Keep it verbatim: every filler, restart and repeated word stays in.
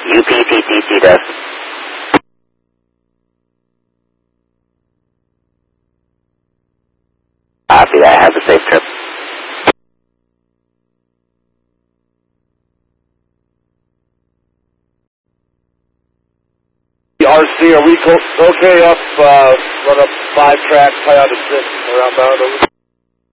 U P T T C does. Copy that. Have a safe trip. R C, are we co okay up, uh, run up five tracks, high on to six, around bound over?